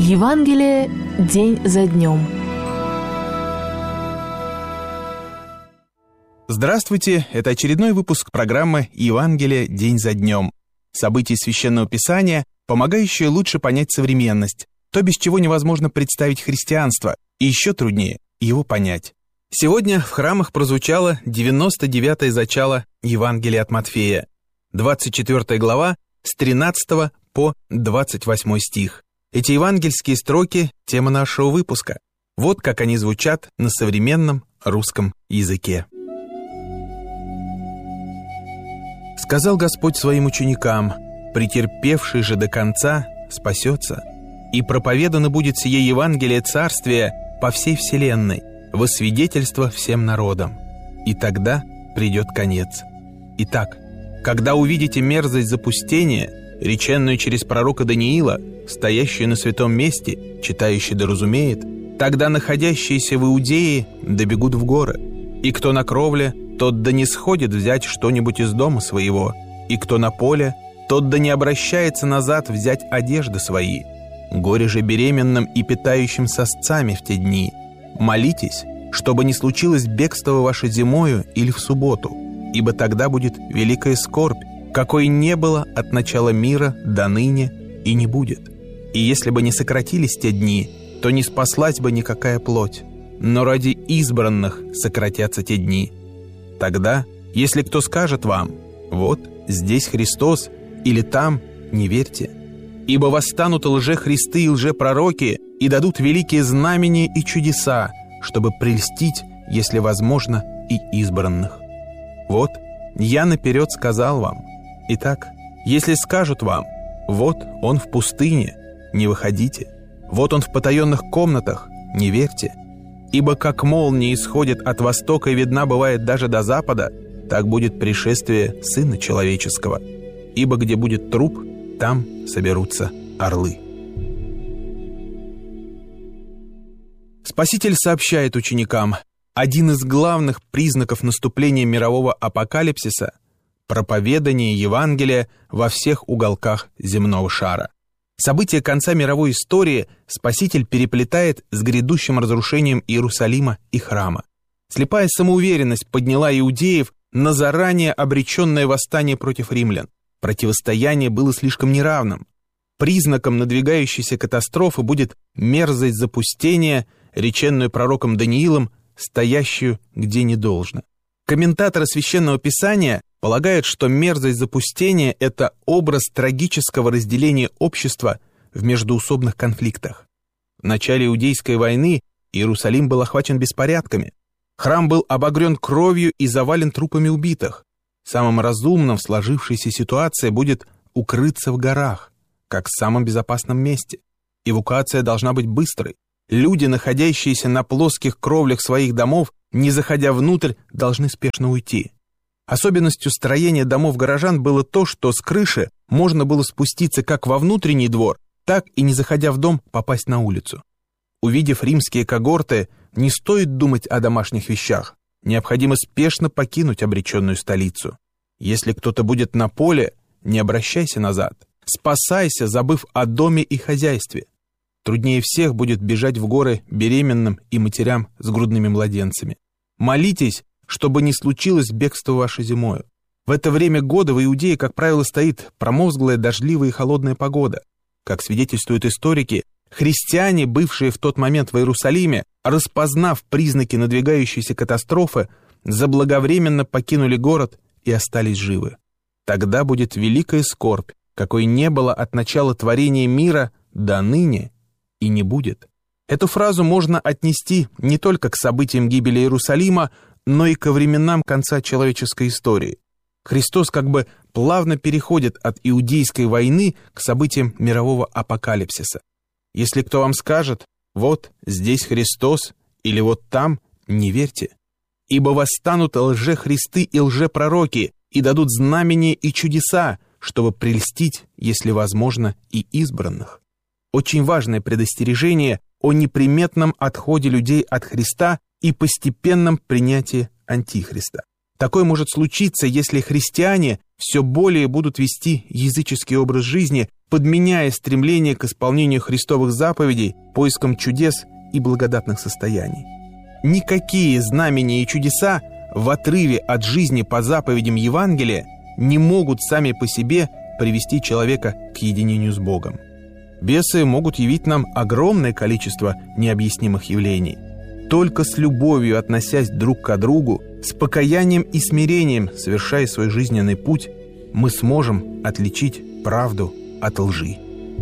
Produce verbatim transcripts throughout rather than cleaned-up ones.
Евангелие день за днем. Здравствуйте, это очередной выпуск программы «Евангелие день за днем». События Священного Писания, помогающие лучше понять современность, то, без чего невозможно представить христианство, и еще труднее его понять. Сегодня в храмах прозвучало девяносто девятое зачало Евангелия от Матфея, двадцать четвёртая глава, с тринадцатого по двадцать восьмой стих. Эти евангельские строки – тема нашего выпуска. Вот как они звучат на современном русском языке. «Сказал Господь своим ученикам: претерпевший же до конца спасется, и проповедано будет сие Евангелие Царствия по всей вселенной, во свидетельство всем народам. И тогда придет конец. Итак, когда увидите мерзость запустения, реченную через пророка Даниила, стоящую на святом месте, читающий да разумеет, тогда находящиеся в Иудее добегут в горы. И кто на кровле, тот да не сходит взять что-нибудь из дома своего, и кто на поле, тот да не обращается назад взять одежды свои. Горе же беременным и питающим сосцами в те дни. Молитесь, чтобы не случилось бегство ваше зимою или в субботу, ибо тогда будет великая скорбь, какой не было от начала мира до ныне и не будет. И если бы не сократились те дни, то не спаслась бы никакая плоть, но ради избранных сократятся те дни. Тогда, если кто скажет вам: вот здесь Христос, или там, не верьте. Ибо восстанут лжехристы и лжепророки, и дадут великие знамения и чудеса, чтобы прельстить, если возможно, и избранных. Вот, я наперед сказал вам. Итак, если скажут вам: вот он в пустыне, не выходите, вот он в потаенных комнатах, не верьте. Ибо как молния исходит от востока и видна бывает даже до запада, так будет пришествие Сына Человеческого. Ибо где будет труп, там соберутся орлы». Спаситель сообщает ученикам: один из главных признаков наступления мирового апокалипсиса – проповедание Евангелия во всех уголках земного шара. События конца мировой истории Спаситель переплетает с грядущим разрушением Иерусалима и храма. Слепая самоуверенность подняла иудеев на заранее обреченное восстание против римлян. Противостояние было слишком неравным. Признаком надвигающейся катастрофы будет мерзость запустения, реченную пророком Даниилом, стоящую где не должно. Комментаторы Священного Писания полагают, что мерзость запустения – это образ трагического разделения общества в междоусобных конфликтах. В начале Иудейской войны Иерусалим был охвачен беспорядками. Храм был обогрен кровью и завален трупами убитых. Самым разумным в сложившейся ситуации будет укрыться в горах, как в самом безопасном месте. Эвакуация должна быть быстрой. Люди, находящиеся на плоских кровлях своих домов, не заходя внутрь, должны спешно уйти. Особенностью строения домов горожан было то, что с крыши можно было спуститься как во внутренний двор, так и, не заходя в дом, попасть на улицу. Увидев римские когорты, не стоит думать о домашних вещах. Необходимо спешно покинуть обреченную столицу. Если кто-то будет на поле, не обращайся назад. Спасайся, забыв о доме и хозяйстве. Труднее всех будет бежать в горы беременным и матерям с грудными младенцами. Молитесь, чтобы не случилось бегство ваше зимою. В это время года в Иудее, как правило, стоит промозглая, дождливая и холодная погода. Как свидетельствуют историки, христиане, бывшие в тот момент в Иерусалиме, распознав признаки надвигающейся катастрофы, заблаговременно покинули город и остались живы. Тогда будет великая скорбь, какой не было от начала творения мира до ныне и не будет. Эту фразу можно отнести не только к событиям гибели Иерусалима, но и ко временам конца человеческой истории. Христос как бы плавно переходит от иудейской войны к событиям мирового апокалипсиса. Если кто вам скажет: вот здесь Христос, или вот там, не верьте. Ибо восстанут лжехристы и лжепророки, и дадут знамения и чудеса, чтобы прельстить, если возможно, и избранных. Очень важное предостережение о неприметном отходе людей от Христа и постепенном принятии Антихриста. Такое может случиться, если христиане все более будут вести языческий образ жизни, подменяя стремление к исполнению христовых заповедей поиском чудес и благодатных состояний. Никакие знамения и чудеса в отрыве от жизни по заповедям Евангелия не могут сами по себе привести человека к единению с Богом. Бесы могут явить нам огромное количество необъяснимых явлений. Только с любовью, относясь друг к другу, с покаянием и смирением, совершая свой жизненный путь, мы сможем отличить правду от лжи.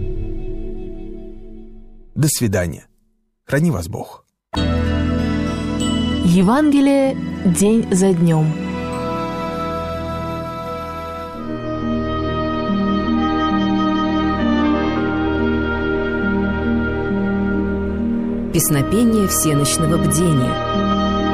До свидания. Храни вас Бог. Евангелие день за днем. Песнопение всенощного бдения.